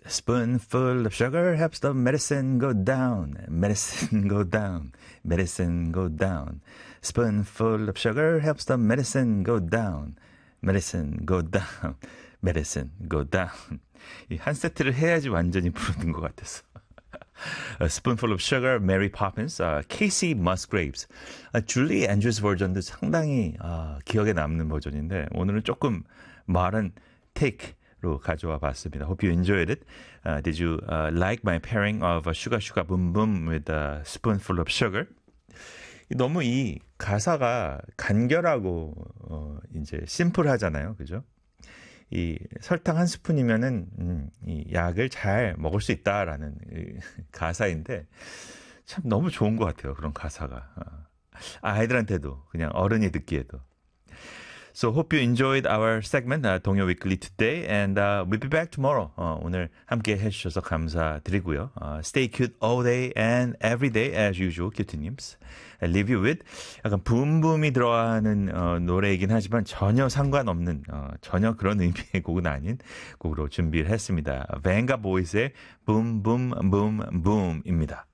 spoonful of sugar helps the medicine go down. Medicine go down. Medicine go down. Spoonful of sugar helps the medicine go down. Medicine go down. Medicine go down. 이 한 세트를 해야지 완전히 부르는 것 같아서. A Spoonful of Sugar, Mary Poppins, Casey Musgraves. 줄리 앤드루스 버전도 상당히 기억에 남는 버전인데 오늘은 조금 modern take로 가져와 봤습니다. Hope you enjoyed it. Did you like my pairing of Sugar Sugar Boom Boom with a Spoonful of Sugar? 너무 이 가사가 간결하고 이제 심플하잖아요, 그죠? 이 설탕 한 스푼이면은 이 약을 잘 먹을 수 있다라는 가사인데 참 너무 좋은 것 같아요. 그런 가사가 아이들한테도 그냥 어른이 듣기에도. So hope you enjoyed our segment 동요 위클리 today and we'll be back tomorrow. 오늘 함께 해주셔서 감사드리고요. Stay cute all day and every day as usual, 큐티님스. I leave you with 약간 붐붐이 들어가는 노래이긴 하지만 전혀 상관없는 전혀 그런 의미의 곡은 아닌 곡으로 준비를 했습니다. 뱅가 보이스의 붐붐붐붐입니다.